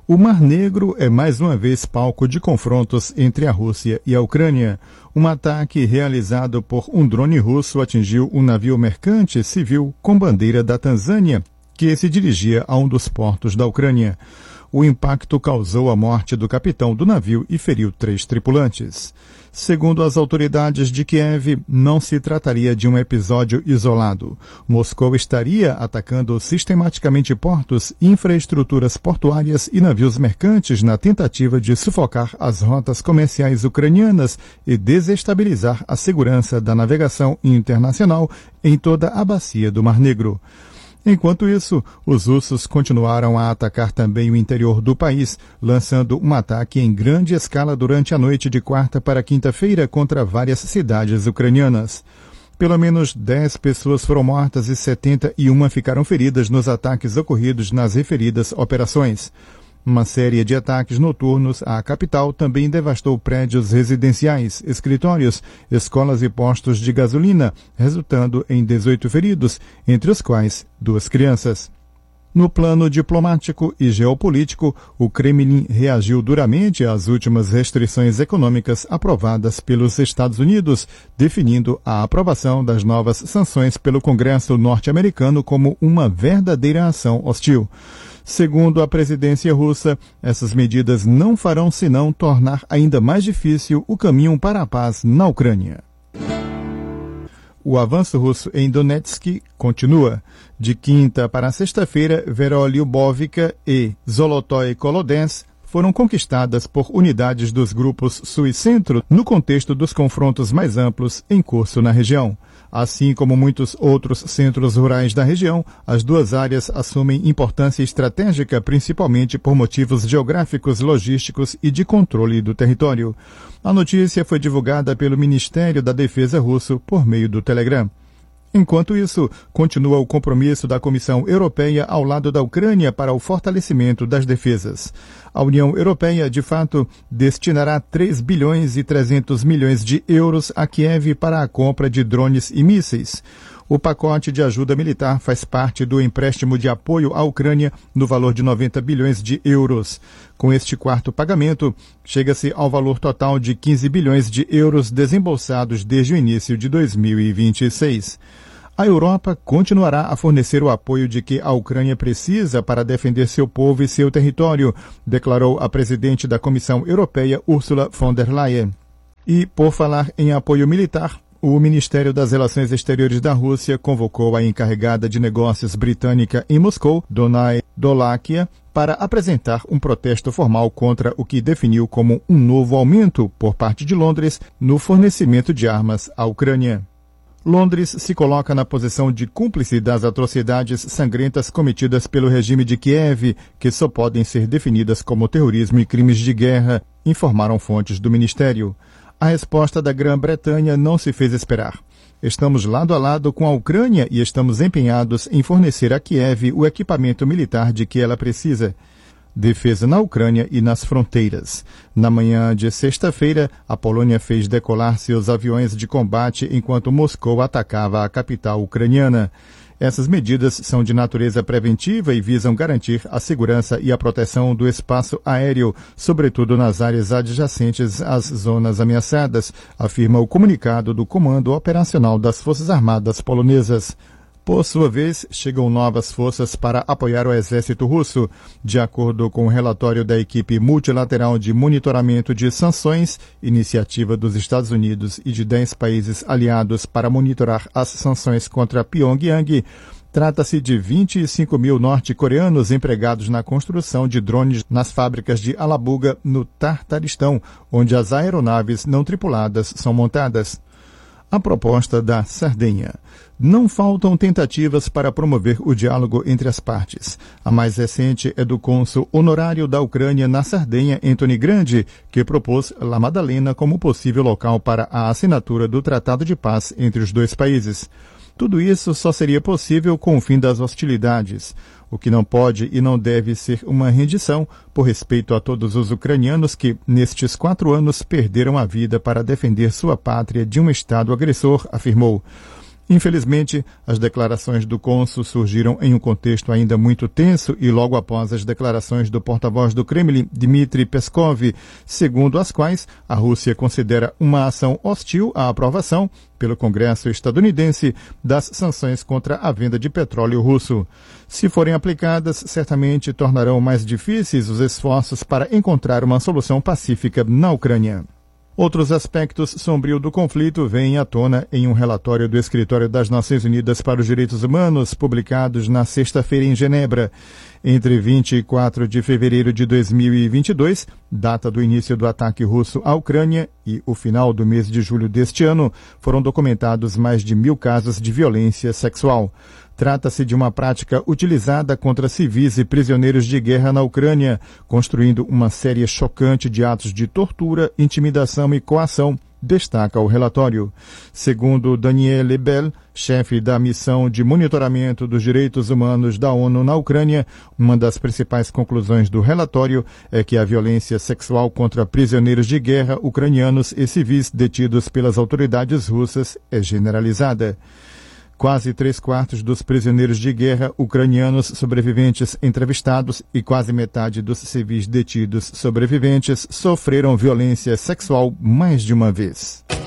O Mar Negro é mais uma vez palco de confrontos entre a Rússia e a Ucrânia. Um ataque realizado por um drone russo atingiu um navio mercante civil com bandeira da Tanzânia, que se dirigia a um dos portos da Ucrânia. O impacto causou a morte do capitão do navio e feriu 3 tripulantes. Segundo as autoridades de Kiev, não se trataria de um episódio isolado. Moscou estaria atacando sistematicamente portos, infraestruturas portuárias e navios mercantes na tentativa de sufocar as rotas comerciais ucranianas e desestabilizar a segurança da navegação internacional em toda a bacia do Mar Negro. Enquanto isso, os russos continuaram a atacar também o interior do país, lançando um ataque em grande escala durante a noite de quarta para quinta-feira contra várias cidades ucranianas. Pelo menos 10 pessoas foram mortas e 71 ficaram feridas nos ataques ocorridos nas referidas operações. Uma série de ataques noturnos à capital também devastou prédios residenciais, escritórios, escolas e postos de gasolina, resultando em 18 feridos, entre os quais 2 crianças. No plano diplomático e geopolítico, o Kremlin reagiu duramente às últimas restrições econômicas aprovadas pelos Estados Unidos, definindo a aprovação das novas sanções pelo Congresso norte-americano como uma verdadeira ação hostil. Segundo a presidência russa, essas medidas não farão senão tornar ainda mais difícil o caminho para a paz na Ucrânia. O avanço russo em Donetsk continua. De quinta para sexta-feira, Verolyubovka e Zolotoy Kolodensk foram conquistadas por unidades dos grupos Sul e Centro no contexto dos confrontos mais amplos em curso na região. Assim como muitos outros centros rurais da região, as duas áreas assumem importância estratégica, principalmente por motivos geográficos, logísticos e de controle do território. A notícia foi divulgada pelo Ministério da Defesa russo por meio do Telegram. Enquanto isso, continua o compromisso da Comissão Europeia ao lado da Ucrânia para o fortalecimento das defesas. A União Europeia, de fato, destinará 3 bilhões e 300 milhões de euros a Kiev para a compra de drones e mísseis. O pacote de ajuda militar faz parte do empréstimo de apoio à Ucrânia no valor de 90 bilhões de euros. Com este quarto pagamento, chega-se ao valor total de 15 bilhões de euros desembolsados desde o início de 2026. A Europa continuará a fornecer o apoio de que a Ucrânia precisa para defender seu povo e seu território, declarou a presidente da Comissão Europeia, Ursula von der Leyen. E, por falar em apoio militar, o Ministério das Relações Exteriores da Rússia convocou a encarregada de negócios britânica em Moscou, Donai Dolakia, para apresentar um protesto formal contra o que definiu como um novo aumento por parte de Londres no fornecimento de armas à Ucrânia. Londres se coloca na posição de cúmplice das atrocidades sangrentas cometidas pelo regime de Kiev, que só podem ser definidas como terrorismo e crimes de guerra, informaram fontes do Ministério. A resposta da Grã-Bretanha não se fez esperar. Estamos lado a lado com a Ucrânia e estamos empenhados em fornecer a Kiev o equipamento militar de que ela precisa. Defesa na Ucrânia e nas fronteiras. Na manhã de sexta-feira, a Polônia fez decolar seus aviões de combate enquanto Moscou atacava a capital ucraniana. Essas medidas são de natureza preventiva e visam garantir a segurança e a proteção do espaço aéreo, sobretudo nas áreas adjacentes às zonas ameaçadas, afirma o comunicado do Comando Operacional das Forças Armadas Polonesas. Por sua vez, chegam novas forças para apoiar o exército russo. De acordo com o relatório da equipe multilateral de monitoramento de sanções, iniciativa dos Estados Unidos e de 10 países aliados para monitorar as sanções contra Pyongyang, trata-se de 25 mil norte-coreanos empregados na construção de drones nas fábricas de Alabuga, no Tartaristão, onde as aeronaves não tripuladas são montadas. A proposta da Sardenha. Não faltam tentativas para promover o diálogo entre as partes. A mais recente é do cônsul honorário da Ucrânia na Sardenha, Anthony Grande, que propôs La Maddalena como possível local para a assinatura do Tratado de Paz entre os dois países. Tudo isso só seria possível com o fim das hostilidades, o que não pode e não deve ser uma rendição por respeito a todos os ucranianos que, nestes 4 anos, perderam a vida para defender sua pátria de um Estado agressor, afirmou. Infelizmente, as declarações do cônsul surgiram em um contexto ainda muito tenso e logo após as declarações do porta-voz do Kremlin, Dmitry Peskov, segundo as quais a Rússia considera uma ação hostil à aprovação pelo Congresso estadunidense das sanções contra a venda de petróleo russo. Se forem aplicadas, certamente tornarão mais difíceis os esforços para encontrar uma solução pacífica na Ucrânia. Outros aspectos sombrios do conflito vêm à tona em um relatório do Escritório das Nações Unidas para os Direitos Humanos, publicados na sexta-feira em Genebra. Entre 24 de fevereiro de 2022, data do início do ataque russo à Ucrânia, e o final do mês de julho deste ano, foram documentados mais de 1.000 casos de violência sexual. Trata-se de uma prática utilizada contra civis e prisioneiros de guerra na Ucrânia, construindo uma série chocante de atos de tortura, intimidação e coação, destaca o relatório. Segundo Daniel Lebel, chefe da missão de monitoramento dos direitos humanos da ONU na Ucrânia, uma das principais conclusões do relatório é que a violência sexual contra prisioneiros de guerra ucranianos e civis detidos pelas autoridades russas é generalizada. Quase 3/4 dos prisioneiros de guerra ucranianos sobreviventes entrevistados e quase metade dos civis detidos sobreviventes sofreram violência sexual mais de uma vez.